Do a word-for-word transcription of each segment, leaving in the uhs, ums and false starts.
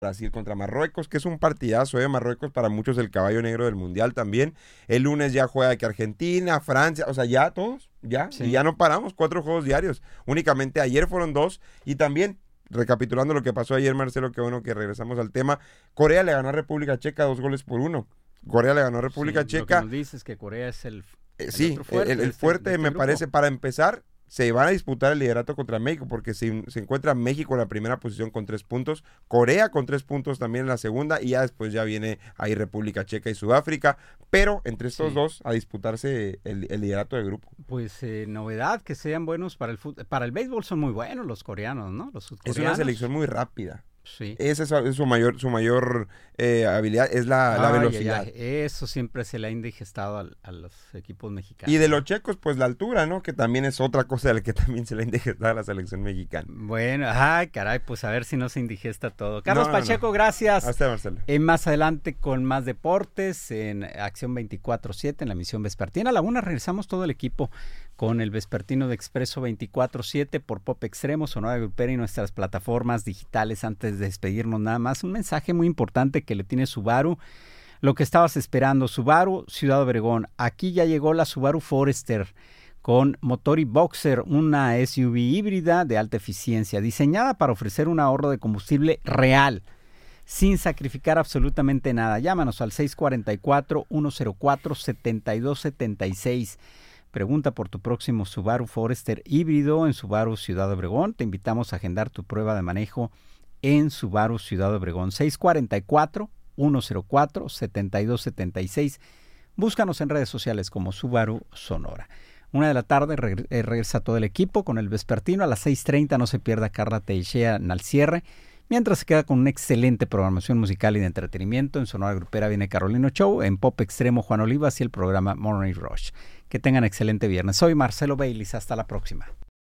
Brasil contra Marruecos, que es un partidazo de eh, Marruecos para muchos el caballo negro del Mundial también. El lunes ya juega que Argentina, Francia, o sea, ya todos, ya, sí. Y ya no paramos, cuatro juegos diarios. Únicamente ayer fueron dos, y también, recapitulando lo que pasó ayer, Marcelo, qué bueno que regresamos al tema, Corea le ganó a República Checa dos goles por uno. Corea le ganó a República sí, Checa. Lo que nos dices que Corea es el, el eh, Sí, fuerte, el, el fuerte este, me este parece, para empezar, se van a disputar el liderato contra México, porque se, se encuentra México en la primera posición con tres puntos, Corea con tres puntos también en la segunda, y ya después ya viene ahí República Checa y Sudáfrica, pero entre estos sí. dos a disputarse el, el liderato del grupo. Pues eh, novedad, que sean buenos para el fútbol, para el béisbol son muy buenos los coreanos, ¿no? Los sudcoreanos. Es una selección muy rápida. Sí. Esa es, es su mayor, su mayor eh, habilidad, es la, ay, la velocidad. Ay, ay, eso siempre se le ha indigestado a, a los equipos mexicanos. Y de los checos, pues la altura, ¿no? Que también es otra cosa de la que también se le ha indigestado a la selección mexicana. Bueno, ay, caray, pues a ver si no se indigesta todo. Carlos no, no, no. Pacheco, gracias. Hasta Marcelo. Eh, más adelante con más deportes en Acción veinticuatro siete, en la emisión vespertina. A la una regresamos todo el equipo con el vespertino de Expreso veinticuatro siete por Pop Extremo, Sonora Grupera y nuestras plataformas digitales. Antes de despedirnos, nada más un mensaje muy importante que le tiene Subaru. Lo que estabas esperando, Subaru Ciudad Obregón. Aquí ya llegó la Subaru Forester con motor y boxer, una S U V híbrida de alta eficiencia, diseñada para ofrecer un ahorro de combustible real, sin sacrificar absolutamente nada. Llámanos al seis cuatro cuatro, uno cero cuatro, siete dos siete seis. Pregunta por tu próximo Subaru Forester híbrido en Subaru Ciudad Obregón. Te invitamos a agendar tu prueba de manejo en Subaru Ciudad Obregón. seis cuatro cuatro, uno cero cuatro, siete dos siete seis. Búscanos en redes sociales como Subaru Sonora. Una de la tarde reg- eh, regresa todo el equipo con el vespertino. A las seis treinta no se pierda Carla Teixeira al cierre. Mientras se queda con una excelente programación musical y de entretenimiento. En Sonora Grupera viene Carolino Show. En Pop Extremo, Juan Olivas y el programa Morning Rush. Que tengan excelente viernes. Soy Marcelo Baylis. Hasta la próxima.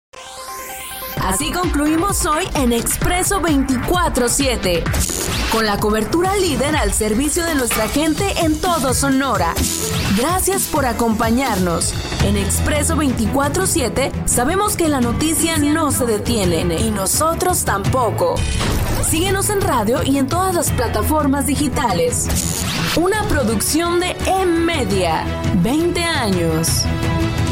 Así concluimos hoy en Expreso veinticuatro siete, con la cobertura líder al servicio de nuestra gente en todo Sonora. Gracias por acompañarnos. En Expreso veinticuatro siete sabemos que la noticia no se detiene y nosotros tampoco. Síguenos en radio y en todas las plataformas digitales. Una producción de M-Media. veinte años.